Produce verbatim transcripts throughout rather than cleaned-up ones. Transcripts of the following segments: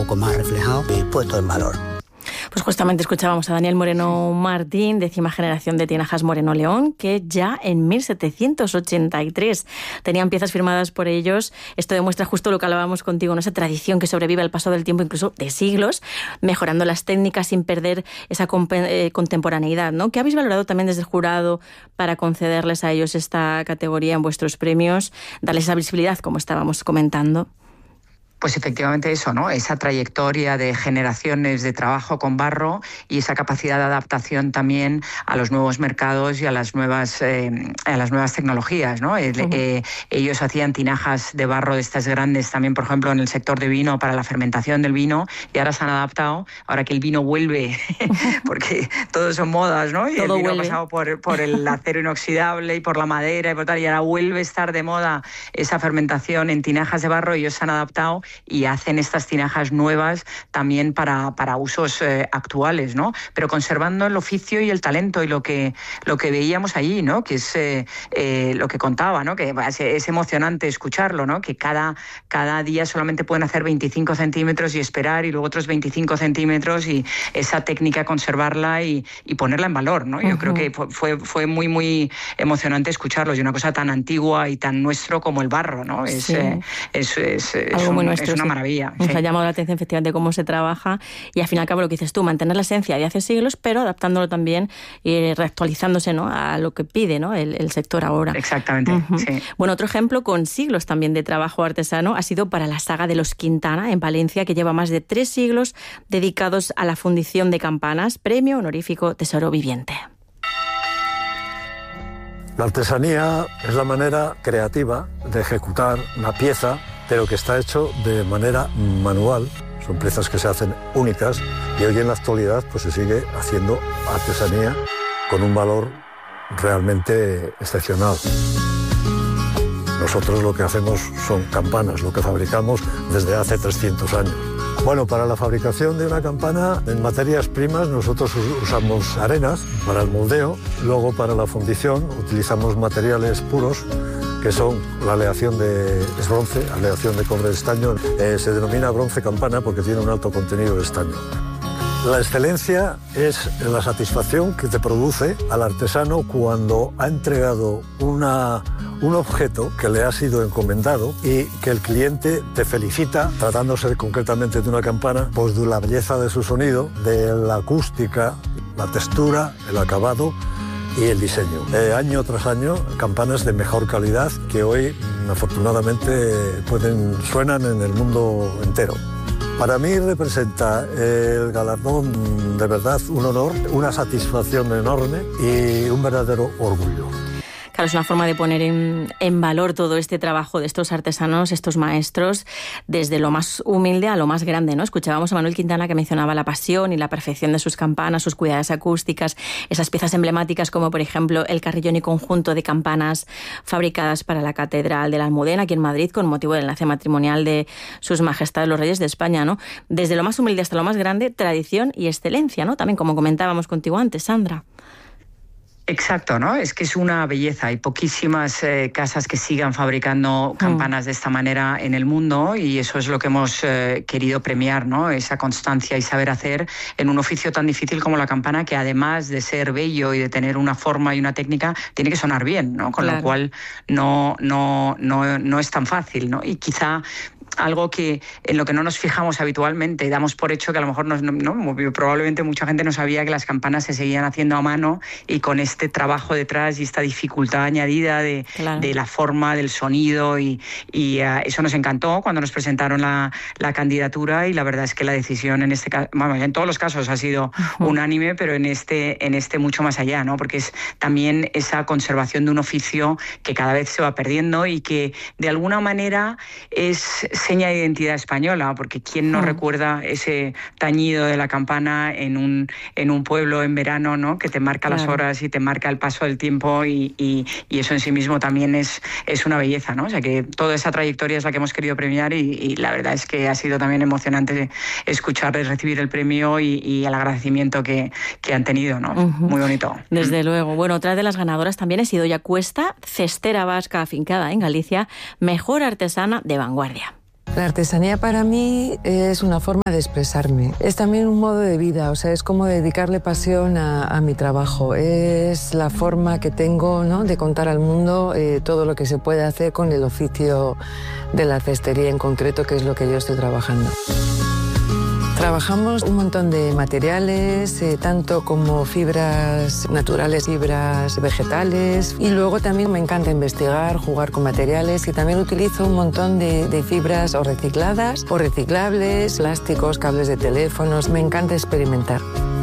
poco más reflejado y puesto en valor. Pues justamente escuchábamos a Daniel Moreno Martín, décima generación de Tinajas Moreno León, que ya en mil setecientos ochenta y tres tenían piezas firmadas por ellos. Esto demuestra justo lo que hablábamos contigo, ¿no? Esa tradición que sobrevive al paso del tiempo, incluso de siglos, mejorando las técnicas sin perder esa eh, contemporaneidad, ¿no? ¿Qué habéis valorado también desde el jurado para concederles a ellos esta categoría en vuestros premios, darles esa visibilidad, como estábamos comentando? Pues efectivamente eso, ¿no? Esa trayectoria de generaciones de trabajo con barro y esa capacidad de adaptación también a los nuevos mercados y a las nuevas eh, a las nuevas tecnologías, ¿no? Uh-huh. eh, ellos hacían tinajas de barro de estas grandes también, por ejemplo, en el sector de vino para la fermentación del vino, y ahora se han adaptado, ahora que el vino vuelve, porque todos son modas, ¿no? Y Todo el vino vuelve. ha pasado por, por el acero inoxidable y por la madera y por tal, y ahora vuelve a estar de moda esa fermentación en tinajas de barro, y ellos se han adaptado y hacen estas tinajas nuevas también para, para usos eh, actuales, ¿no? Pero conservando el oficio y el talento y lo que, lo que veíamos allí, ¿no? Que es eh, eh, lo que contaba, ¿no? Que es, es emocionante escucharlo, ¿no? Que cada, cada día solamente pueden hacer veinticinco centímetros y esperar, y luego otros veinticinco centímetros, y esa técnica conservarla y, y ponerla en valor, ¿no? Yo uh-huh. creo que fue, fue muy, muy emocionante escucharlos, y una cosa tan antigua y tan nuestro como el barro, ¿no? Es, sí. eh, es, es, es, Algo un, muy nuestro, es una sí. maravilla. Nos sí. ha llamado la atención efectivamente cómo se trabaja, y al fin y al cabo lo que dices tú, mantener la esencia de hace siglos, pero adaptándolo también y reactualizándose, ¿no? A lo que pide, ¿no? el, el sector ahora. Exactamente, uh-huh. sí. Bueno, otro ejemplo con siglos también de trabajo artesano ha sido para la saga de los Quintana en Valencia, que lleva más de tres siglos dedicados a la fundición de campanas, premio honorífico Tesoro Viviente. La artesanía es la manera creativa de ejecutar una pieza, pero que está hecho de manera manual. Son piezas que se hacen únicas, y hoy en la actualidad pues se sigue haciendo artesanía con un valor realmente excepcional. Nosotros lo que hacemos son campanas, lo que fabricamos desde hace trescientos años. Bueno, para la fabricación de una campana, en materias primas, nosotros usamos arenas para el moldeo. Luego, para la fundición, utilizamos materiales puros, que son la aleación de es bronce, aleación de cobre de estaño. Eh, se denomina bronce campana porque tiene un alto contenido de estaño. La excelencia es la satisfacción que te produce al artesano cuando ha entregado una, un objeto que le ha sido encomendado, y que el cliente te felicita, tratándose concretamente de una campana, pues de la belleza de su sonido, de la acústica, la textura, el acabado y el diseño. Eh, año tras año, campanas de mejor calidad que hoy, afortunadamente, pueden, suenan en el mundo entero. Para mí representa el galardón de verdad un honor, una satisfacción enorme y un verdadero orgullo. Claro, es una forma de poner en, en valor todo este trabajo de estos artesanos, estos maestros, desde lo más humilde a lo más grande, ¿no? Escuchábamos a Manuel Quintana, que mencionaba la pasión y la perfección de sus campanas, sus cuidadas acústicas, esas piezas emblemáticas como, por ejemplo, el carrillón y conjunto de campanas fabricadas para la Catedral de la Almudena, aquí en Madrid, con motivo del enlace matrimonial de Sus Majestades los Reyes de España, ¿no? Desde lo más humilde hasta lo más grande, tradición y excelencia, ¿no? También, como comentábamos contigo antes, Sandra. Exacto, ¿no? Es que es una belleza. Hay poquísimas eh, casas que sigan fabricando campanas mm. de esta manera en el mundo, y eso es lo que hemos eh, querido premiar, ¿no? Esa constancia y saber hacer en un oficio tan difícil como la campana, que además de ser bello y de tener una forma y una técnica, tiene que sonar bien, ¿no? Con claro. lo cual no, no, no, no es tan fácil, ¿no? Y quizá algo que en lo que no nos fijamos habitualmente, damos por hecho que a lo mejor no, no, probablemente mucha gente no sabía que las campanas se seguían haciendo a mano, y con este trabajo detrás y esta dificultad añadida de, claro. de la forma, del sonido, y, y uh, eso nos encantó cuando nos presentaron la, la candidatura, y la verdad es que la decisión en este caso, bueno, en todos los casos ha sido uh-huh. unánime, pero en este, en este mucho más allá, ¿no? Porque es también esa conservación de un oficio que cada vez se va perdiendo, y que de alguna manera es seña de identidad española, porque quién no mm. recuerda ese tañido de la campana en un, en un pueblo en verano, ¿no? Que te marca claro. las horas y te marca el paso del tiempo, y, y, y eso en sí mismo también es, es una belleza, ¿no? O sea que toda esa trayectoria es la que hemos querido premiar, y, y la verdad es que ha sido también emocionante escucharles recibir el premio y, y el agradecimiento que, que han tenido, ¿no? Uh-huh. Muy bonito. Desde mm. luego. Bueno, otra de las ganadoras también es Idoia Cuesta, cestera vasca afincada en Galicia, mejor artesana de vanguardia. La artesanía para mí es una forma de expresarme. Es también un modo de vida, o sea, es como dedicarle pasión a, a mi trabajo. Es la forma que tengo, ¿no?, de contar al mundo eh, todo lo que se puede hacer con el oficio de la cestería en concreto, que es lo que yo estoy trabajando. Trabajamos un montón de materiales, eh, tanto como fibras naturales, fibras vegetales, y luego también me encanta investigar, jugar con materiales, y también utilizo un montón de, de fibras o recicladas o reciclables, plásticos, cables de teléfonos. Me encanta experimentar.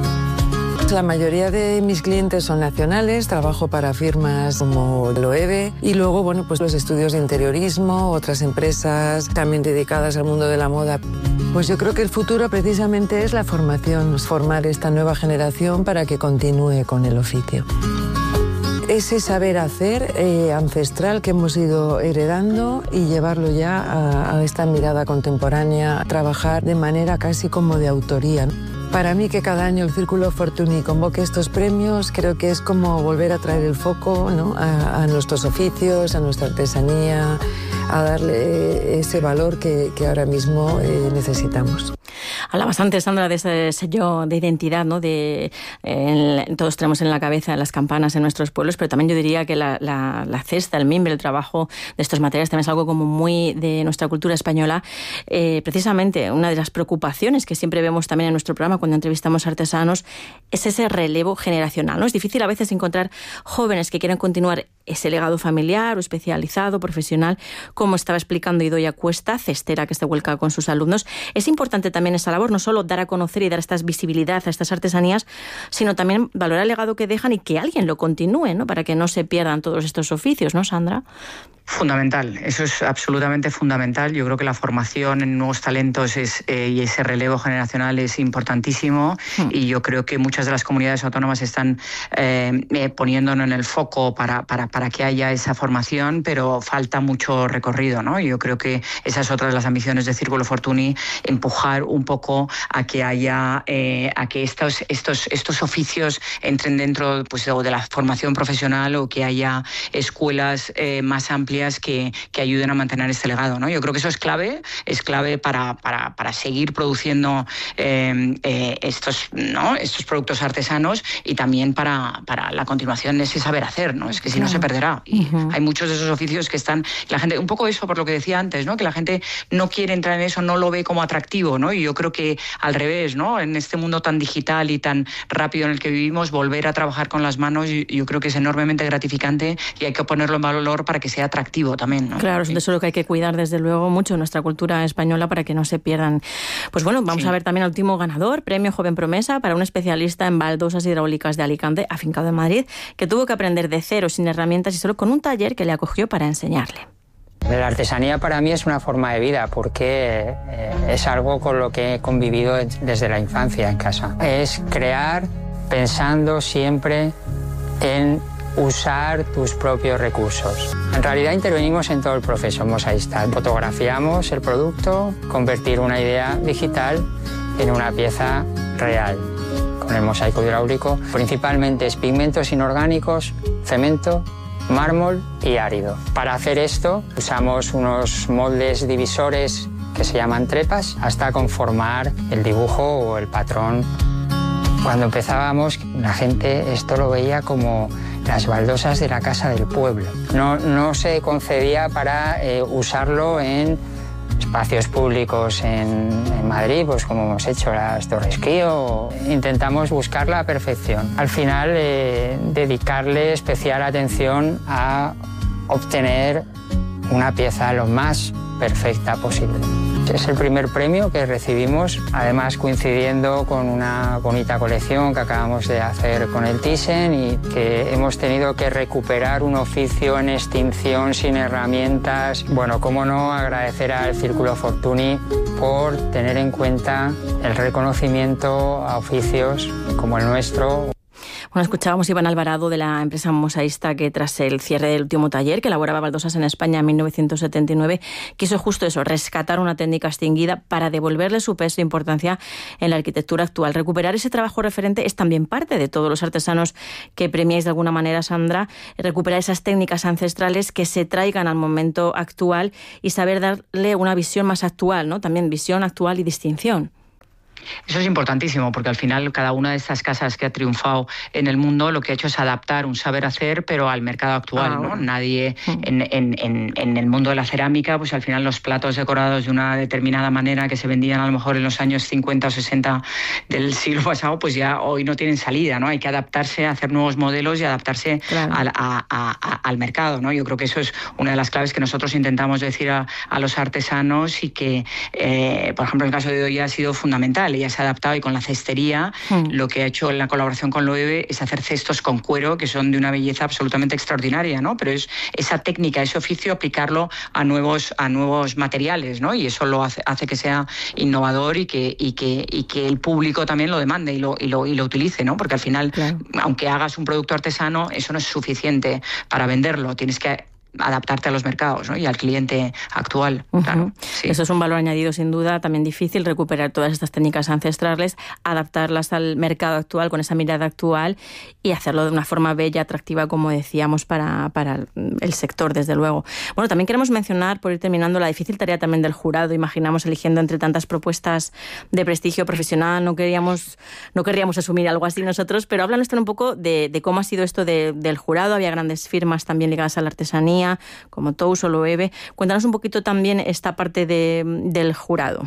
La mayoría de mis clientes son nacionales, trabajo para firmas como Loewe y luego, bueno, pues los estudios de interiorismo, otras empresas también dedicadas al mundo de la moda. Pues yo creo que el futuro precisamente es la formación, formar esta nueva generación para que continúe con el oficio. Ese saber hacer eh, ancestral que hemos ido heredando y llevarlo ya a, a esta mirada contemporánea, trabajar de manera casi como de autoría. Para mí, que cada año el Círculo Fortuny convoque estos premios, creo que es como volver a traer el foco, ¿no?, a, a nuestros oficios, a nuestra artesanía, a darle ese valor que, que ahora mismo eh, necesitamos. Hablabas antes, Sandra, de ese sello de identidad, ¿no? De, eh, todos tenemos en la cabeza las campanas en nuestros pueblos, pero también yo diría que la, la, la cesta, el mimbre, el trabajo de estos materiales también es algo como muy de nuestra cultura española. Eh, precisamente una de las preocupaciones que siempre vemos también en nuestro programa cuando entrevistamos a artesanos es ese relevo generacional, ¿no? Es difícil a veces encontrar jóvenes que quieran continuar ese legado familiar o especializado, profesional, como estaba explicando Idoia Cuesta, cestera que se vuelca con sus alumnos. Es importante también esa labor, no solo dar a conocer y dar esta visibilidad a estas artesanías, sino también valorar el legado que dejan y que alguien lo continúe, ¿no?, para que no se pierdan todos estos oficios, ¿no, Sandra? Fundamental, eso es absolutamente fundamental. Yo creo que la formación en nuevos talentos es, eh, y ese relevo generacional es importantísimo, mm. y yo creo que muchas de las comunidades autónomas están eh, eh, poniéndonos en el foco para, para, para que haya esa formación, pero falta mucho recorrido, ¿no? Yo creo que esa es otra de las ambiciones de Círculo Fortuny, empujar un poco a que haya, eh, a que estos, estos, estos oficios entren dentro, pues, o de la formación profesional, o que haya escuelas eh, más amplias Que, que ayuden a mantener este legado, ¿no? Yo creo que eso es clave, es clave para, para, para seguir produciendo eh, eh, estos, ¿no?, estos productos artesanos, y también para, para la continuación de ese saber hacer, ¿no? Es que si claro. no se perderá. Y uh-huh. hay muchos de esos oficios que están, la gente, un poco eso por lo que decía antes, ¿no?, que la gente no quiere entrar en eso, no lo ve como atractivo, ¿no? Y yo creo que al revés, ¿no?, en este mundo tan digital y tan rápido en el que vivimos, volver a trabajar con las manos, yo creo que es enormemente gratificante, y hay que ponerlo en valor para que sea atractivo también, ¿no? Claro, sí. Eso es lo que hay que cuidar desde luego mucho en nuestra cultura española para que no se pierdan. Pues bueno, vamos sí. a ver también al último ganador, Premio Joven Promesa, para un especialista en baldosas hidráulicas de Alicante, afincado en Madrid, que tuvo que aprender de cero, sin herramientas y solo con un taller que le acogió para enseñarle. La artesanía para mí es una forma de vida, porque eh, es algo con lo que he convivido desde la infancia en casa. Es crear pensando siempre en usar tus propios recursos. En realidad intervenimos en todo el proceso mosaísta. Fotografiamos el producto, convertir una idea digital en una pieza real. Con el mosaico hidráulico, principalmente es pigmentos inorgánicos, cemento, mármol y árido. Para hacer esto usamos unos moldes divisores que se llaman trepas hasta conformar el dibujo o el patrón. Cuando empezábamos, la gente esto lo veía como las baldosas de la casa del pueblo. No, no se concebía para eh, usarlo en espacios públicos en, en Madrid, pues como hemos hecho las Torres Kío. Intentamos buscar la perfección. Al final, eh, dedicarle especial atención a obtener una pieza lo más perfecta posible. Es el primer premio que recibimos, además coincidiendo con una bonita colección que acabamos de hacer con el Thyssen, y que hemos tenido que recuperar un oficio en extinción sin herramientas. Bueno, cómo no agradecer al Círculo Fortuny por tener en cuenta el reconocimiento a oficios como el nuestro. Bueno, escuchábamos a Iván Alvarado de la empresa mosaísta que tras el cierre del último taller que elaboraba baldosas en España en mil novecientos setenta y nueve quiso justo eso, rescatar una técnica extinguida para devolverle su peso e importancia en la arquitectura actual. Recuperar ese trabajo referente es también parte de todos los artesanos que premiáis de alguna manera, Sandra, recuperar esas técnicas ancestrales que se traigan al momento actual y saber darle una visión más actual, ¿no? También visión actual y distinción. Eso es importantísimo, porque al final cada una de estas casas que ha triunfado en el mundo lo que ha hecho es adaptar un saber hacer, pero al mercado actual, ah, ¿no? Nadie en, en, en, en el mundo de la cerámica, pues al final los platos decorados de una determinada manera que se vendían a lo mejor en los años cincuenta o sesenta del siglo pasado, pues ya hoy no tienen salida, ¿no? Hay que adaptarse, hacer nuevos modelos y adaptarse claro. al, a, a, a, al mercado, ¿no? Yo creo que eso es una de las claves que nosotros intentamos decir a, a los artesanos y que, eh, por ejemplo, en el caso de hoy ha sido fundamental. Ella se ha adaptado y con la cestería mm. lo que ha hecho en la colaboración con Loewe es hacer cestos con cuero que son de una belleza absolutamente extraordinaria, ¿no? Pero es esa técnica, ese oficio, aplicarlo a nuevos, a nuevos materiales, ¿no? Y eso lo hace, hace que sea innovador y que, y, que, y que el público también lo demande y lo, y lo, y lo utilice, ¿no? Porque al final, claro. aunque hagas un producto artesano, eso no es suficiente para venderlo. Tienes que adaptarte a los mercados, ¿no? Y al cliente actual. Uh-huh. Claro, sí. Eso es un valor añadido sin duda, también difícil recuperar todas estas técnicas ancestrales, adaptarlas al mercado actual con esa mirada actual y hacerlo de una forma bella, atractiva, como decíamos, para, para el sector, desde luego. Bueno, también queremos mencionar, por ir terminando, la difícil tarea también del jurado. Imaginamos eligiendo entre tantas propuestas de prestigio profesional, no queríamos, no querríamos asumir algo así nosotros, pero háblanos un poco de, de cómo ha sido esto de, del jurado. Había grandes firmas también ligadas a la artesanía, como Tous o Loewe. Cuéntanos un poquito también esta parte de, del jurado.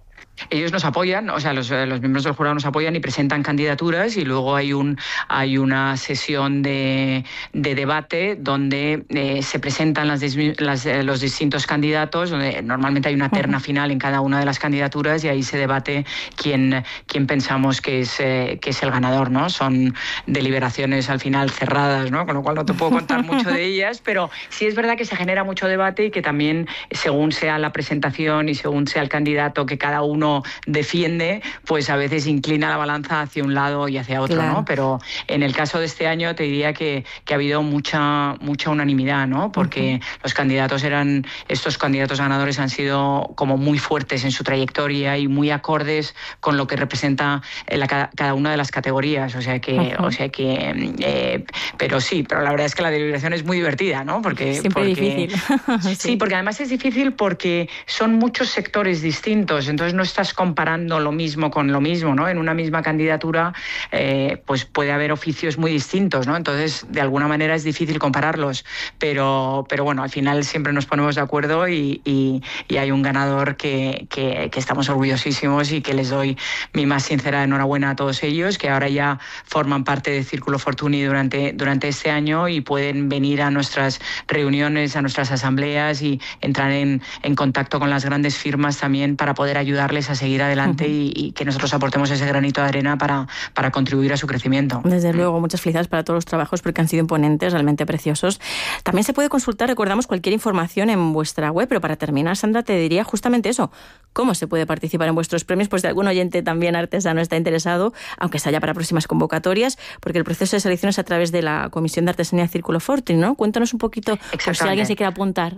Ellos nos apoyan, o sea, los, los miembros del jurado nos apoyan y presentan candidaturas y luego hay un hay una sesión de, de debate donde eh, se presentan las, las, los distintos candidatos, donde normalmente hay una terna final en cada una de las candidaturas y ahí se debate quién, quién pensamos que es, eh, que es el ganador, ¿no? Son deliberaciones al final cerradas, ¿no? Con lo cual no te puedo contar mucho de ellas, pero sí es verdad que se genera mucho debate y que también, según sea la presentación y según sea el candidato que cada uno defiende, pues a veces inclina la balanza hacia un lado y hacia otro, claro. ¿no? Pero en el caso de este año te diría que, que ha habido mucha mucha unanimidad, ¿no? Porque uh-huh. los candidatos eran, estos candidatos ganadores han sido como muy fuertes en su trayectoria y muy acordes con lo que representa la, cada una de las categorías, o sea que, uh-huh. o sea que, eh, pero sí, pero la verdad es que la deliberación es muy divertida, ¿no? Porque siempre porque, difícil. sí. sí, porque además es difícil porque son muchos sectores distintos, entonces no estás comparando lo mismo con lo mismo, ¿no? En una misma candidatura, eh, pues puede haber oficios muy distintos, ¿no? Entonces, de alguna manera es difícil compararlos, pero, pero bueno, al final siempre nos ponemos de acuerdo y, y, y hay un ganador que, que, que estamos orgullosísimos y que les doy mi más sincera enhorabuena a todos ellos, que ahora ya forman parte de Círculo Fortuny durante, durante este año y pueden venir a nuestras reuniones, a nuestras asambleas y entrar en, en contacto con las grandes firmas también para poder ayudarles a seguir adelante uh-huh. y, y que nosotros aportemos ese granito de arena para, para contribuir a su crecimiento. Desde luego, muchas felicidades para todos los trabajos porque han sido imponentes, realmente preciosos. También se puede consultar, recordamos, cualquier información en vuestra web, pero para terminar, Sandra, te diría justamente eso. ¿Cómo se puede participar en vuestros premios? Pues de algún oyente también artesano está interesado, aunque sea ya para próximas convocatorias, porque el proceso de selección es a través de la Comisión de Artesanía Círculo Fortuny, ¿no? Cuéntanos un poquito, por si alguien se quiere apuntar.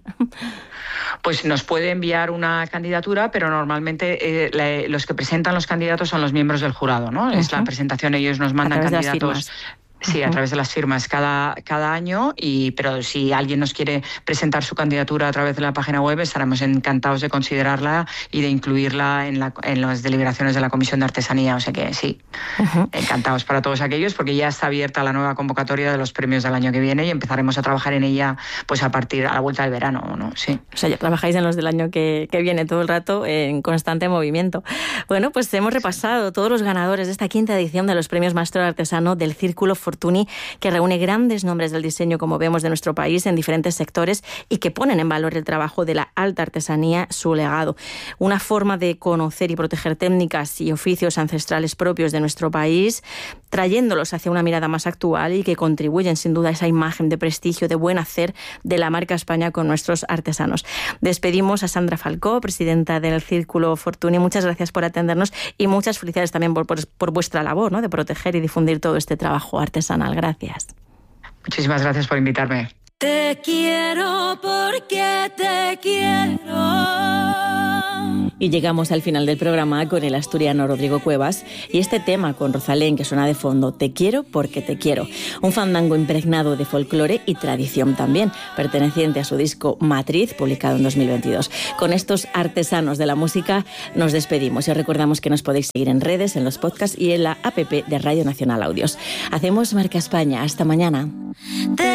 Pues nos puede enviar una candidatura, pero normalmente eh, la, los que presentan los candidatos son los miembros del jurado, ¿no? Uh-huh. Es la presentación, ellos nos mandan candidatos. Sí, a través de las firmas cada, cada año, y pero si alguien nos quiere presentar su candidatura a través de la página web, estaremos encantados de considerarla y de incluirla en, la, en las deliberaciones de la Comisión de Artesanía. O sea que sí, uh-huh. encantados para todos aquellos, porque ya está abierta la nueva convocatoria de los premios del año que viene y empezaremos a trabajar en ella pues a partir a la vuelta del verano, ¿no? Sí. O sea, ya trabajáis en los del año que, que viene todo el rato en constante movimiento. Bueno, pues hemos repasado todos los ganadores de esta quinta edición de los premios Maestro Artesano del Círculo Fortuny, que reúne grandes nombres del diseño, como vemos, de nuestro país en diferentes sectores y que ponen en valor el trabajo de la alta artesanía, su legado. Una forma de conocer y proteger técnicas y oficios ancestrales propios de nuestro país trayéndolos hacia una mirada más actual y que contribuyen sin duda a esa imagen de prestigio, de buen hacer de la marca España con nuestros artesanos. Despedimos a Sandra Falcó, presidenta del Círculo Fortuny. Muchas gracias por atendernos y muchas felicidades también por, por, por vuestra labor, ¿no?, de proteger y difundir todo este trabajo artesanal. Gracias. Muchísimas gracias por invitarme. Te quiero porque te quiero. Y llegamos al final del programa con el asturiano Rodrigo Cuevas y este tema con Rosalén que suena de fondo, Te quiero porque te quiero. Un fandango impregnado de folclore y tradición también, perteneciente a su disco Matriz, publicado en dos mil veintidós. Con estos artesanos de la música nos despedimos y os recordamos que nos podéis seguir en redes, en los podcasts y en la app de Radio Nacional Audios. Hacemos Marca España. Hasta mañana.